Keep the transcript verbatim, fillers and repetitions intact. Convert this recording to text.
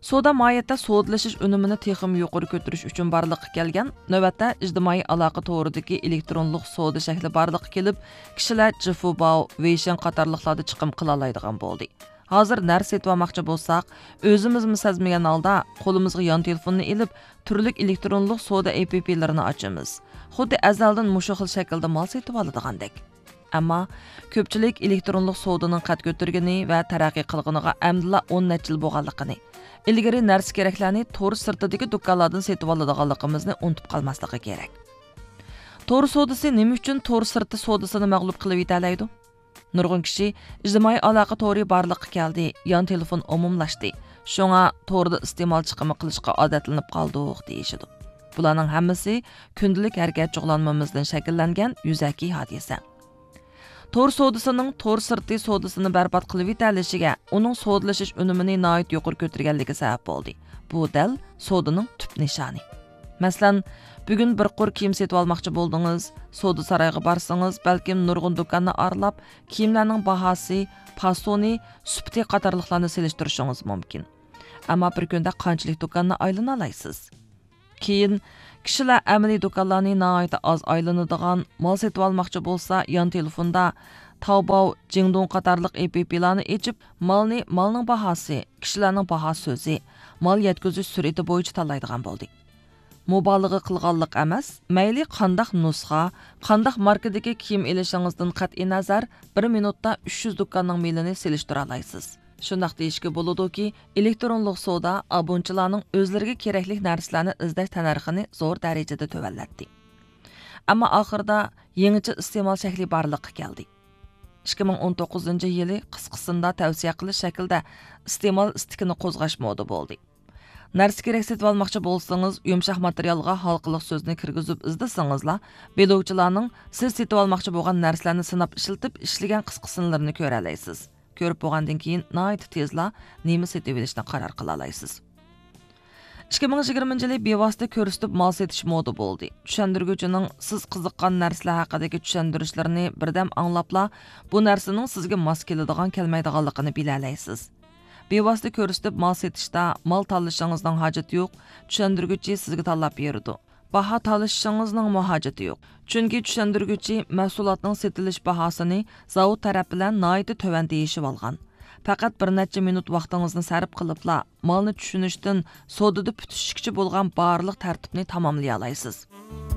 Soda mahiyatda sodalashish unumini texim yuqori ko'tarish uchun barliqqa kelgan, navbatda ijtimoiy aloqa to'g'ridagi elektronlik soda shakli barliqqa kelib, kishilar Jifubao, Weixin qatorliqlarda chiqim qila oladigan bo'ldi. Hozir narsa setib olmoqchi bo'lsak, o'zimizni sezmagan holda qo'limizga yon telefonni ilib, turli elektronlik soda app'larini ochamiz. Xuddi azaldan mushu xil shaklda mol setib oladigandek. Ammo ko'pchilik elektronlik sodaning qad ko'targani va taraqqiy qilganiga amdilla o'n necha yil bo'lganligini, ilgari narsa keraklarni to'r sirtidagi do'konlardan setib oladiganligimizni unutib qolmasligi kerak. To'r sodasi nima uchun to'r sirti sodasini mag'lub qilib yetalaydi? Nurg'un kishi ijtimoiy aloqa to'ri barliqqa keldi, yon telefon umumlashdi. Shunga to'rda iste'mol chiqimi qilishga odatlanib qoldik deyishidi. Bularning hammasi kundalik harakat chog'lanmamizdan shakllangan yuzaki hodisa. To'r sodasining to'r sirti sodasini barbod qilib yetalishiga uning sodalashish unumini nihoyat yuqori ko'targanligi sabab bo'ldi. Bu dal sodaning tub nishoni. Masalan, bugun bir qor kiyim setib olmoqchi bo'ldingiz, soda saroyiga barsangiz, balkim nurg'un do'konni aralab, kiyimlarning bahosi, fasoni, sifati qatorliqlarni selishtirishingiz mumkin. Ammo bir kunda qanchalik do'konni aylana olasiz? Keyin kishilar amaliy do'konlarni nihoyat oz aylanadigan mol setib olmoqchi bo'lsa, yon telefonda Taobao, Jingdong qatorliq app'larni ochib, malni, malning bahosi, kishilarning baho so'zi, mal yetkazish sur'ati bo'yicha tanlaydigan bo'ldi. Mubolag'a qilganlik emas, mayli qandaq nusxa, qandaq markadagi kiyim elishingizdan qat'iy nazar bir minutda uch yuz do'konning melini selishtira olasiz. Shundaq deyishga bo'ladi-ki, elektronlik soda abonchilarning o'zlariga kerakli narsalarni izlash tanarxini zo'r darajada tuvallatdi. Ammo oxirida yangicha iste'mol shakli barliqqa keldi. ikki ming o'n to'qqizinchi yili qisqasida tavsiya qilish shaklda iste'mol istikini qo'zg'ash moda bo'ldi. Narsa kerak setib olmoqchi bo'lsangiz, yumshoq materialga halqiliq so'zni kirgizib izlasangizlar, beluvchilarning siz setib olmoqchi bo'lgan narsalarni sinab ishiltib ishlagan qisqasini ko'ra olasiz. Ko'rib bo'lgandan keyin nihoyat tezla nima setib olishni qaror qila olasiz. ikki ming yigirmanchi yili bevosita ko'rsatib mol setish moda bo'ldi. Tushundirguchining siz qiziqqan narsalar haqidagi tushuntirishlarini birdam anglabla, bu narsaning sizga mos keladigan kelmaydiganligini bila olasiz. Bevosita ko'rsatib mol setishda mol tanlashingizning hojati yo'q, tushuntirguchi sizga tanlab beradi. Baho tanlashingizning hojati yo'q. Chunki tushuntirguchi mahsulotning setilish bahosini zavod tarafidan nihoyat to'van deyishib olgan. Faqat bir necha minut vaqtingizni sarf qilibla molni tushunishdan sodada putishkichi bo'lgan barliq tartibni tamomlay olasiz.